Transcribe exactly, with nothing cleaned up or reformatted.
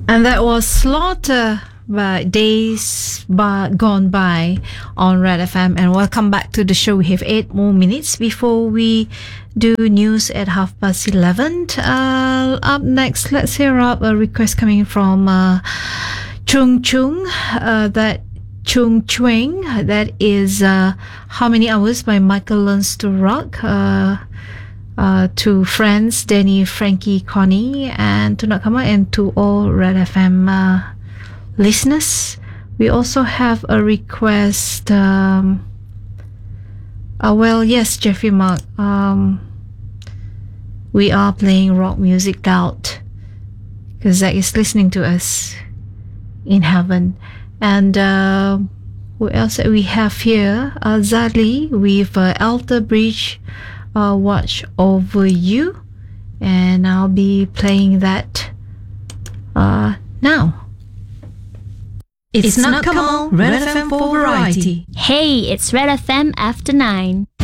And that was Slaughter by Days by, Gone By on Red F M. And welcome back to the show. We have eight more minutes before we do news at half past eleven. Uh, up next, let's hear up a request coming from uh, Chung Chung. Uh, that Chung Chuang. That is uh, How Many Hours by Michael Learns to Rock. Uh, Uh, to friends Danny, Frankie, Connie, and to Nakama, and to all Red F M uh, listeners. We also have a request. Um, uh, well, yes, Jeffrey Mark. Um, we are playing rock music loud because Zach is listening to us in heaven. And uh, who else that we have here? Uh, Zadli with uh, Alter Bridge. Uh, Watch Over You, and I'll be playing that uh, now. It's, it's not come on, Red F M for variety. Hey, it's Red F M after nine.